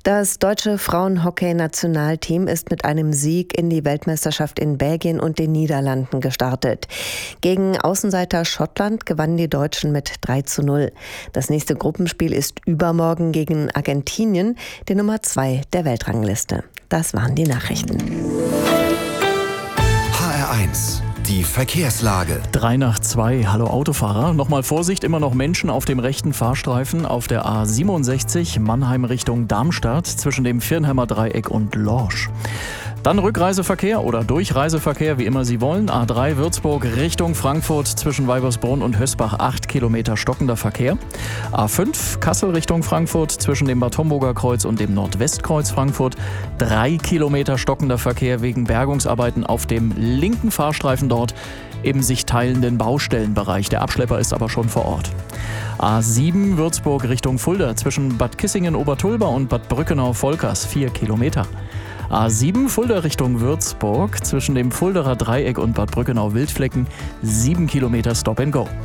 Das deutsche Frauenhockey-Nationalteam ist mit einem Sieg in die Weltmeisterschaft in Belgien und den Niederlanden gestartet. Gegen Außenseiter Schottland gewannen die Deutschen mit 3:0. Das nächste Gruppenspiel ist übermorgen gegen Argentinien, die Nummer 2 der Weltrangliste. Das waren die Nachrichten. HR1, die Verkehrslage. 3:02. Hallo Autofahrer. Nochmal Vorsicht, immer noch Menschen auf dem rechten Fahrstreifen auf der A67 Mannheim Richtung Darmstadt zwischen dem Viernheimer Dreieck und Lorsch. Dann Rückreiseverkehr oder Durchreiseverkehr, wie immer Sie wollen. A3 Würzburg Richtung Frankfurt zwischen Weibersbrunn und Hösbach 8 Kilometer stockender Verkehr. A5 Kassel Richtung Frankfurt zwischen dem Bad Homburger Kreuz und dem Nordwestkreuz Frankfurt 3 Kilometer stockender Verkehr wegen Bergungsarbeiten auf dem linken Fahrstreifen dort im sich teilenden Baustellenbereich. Der Abschlepper ist aber schon vor Ort. A7 Würzburg Richtung Fulda zwischen Bad Kissingen-Obertulba und Bad Brückenau-Volkers 4 Kilometer. A7 Fulda Richtung Würzburg zwischen dem Fulderer Dreieck und Bad Brückenau-Wildflecken 7 Kilometer Stop and Go.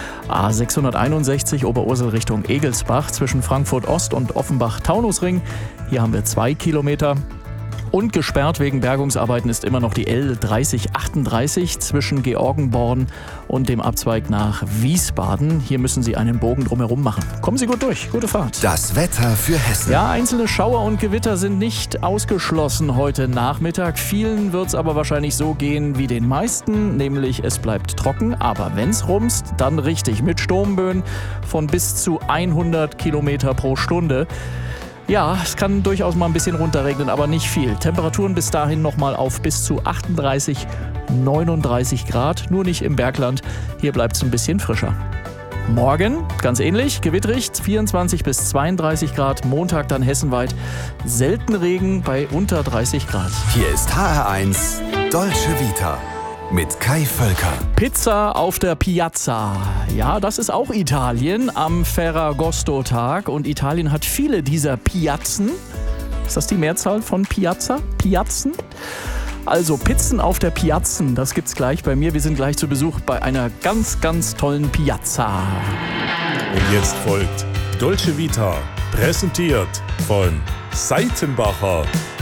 A661 Oberursel Richtung Egelsbach zwischen Frankfurt Ost und Offenbach-Taunusring. Hier haben wir 2 Kilometer. Und gesperrt wegen Bergungsarbeiten ist immer noch die L3038 zwischen Georgenborn und dem Abzweig nach Wiesbaden. Hier müssen Sie einen Bogen drumherum machen. Kommen Sie gut durch. Gute Fahrt. Das Wetter für Hessen. Ja, einzelne Schauer und Gewitter sind nicht ausgeschlossen heute Nachmittag. Vielen wird es aber wahrscheinlich so gehen wie den meisten, nämlich es bleibt trocken. Aber wenn es rumst, dann richtig mit Sturmböen von bis zu 100 Kilometer pro Stunde. Ja, es kann durchaus mal ein bisschen runterregnen, aber nicht viel. Temperaturen bis dahin nochmal auf bis zu 38, 39 Grad, nur nicht im Bergland. Hier bleibt es ein bisschen frischer. Morgen, ganz ähnlich, gewitterig, 24 bis 32 Grad. Montag dann hessenweit selten Regen bei unter 30 Grad. Hier ist HR1 Dolce Vita mit Kai Völker. Pizza auf der Piazza. Ja, das ist auch Italien am Ferragosto-Tag. Und Italien hat viele dieser Piazzen. Ist das die Mehrzahl von Piazza? Piazzen? Also Pizzen auf der Piazzen, das gibt's gleich bei mir. Wir sind gleich zu Besuch bei einer ganz, ganz tollen Piazza. Und jetzt folgt Dolce Vita, präsentiert von Seitenbacher.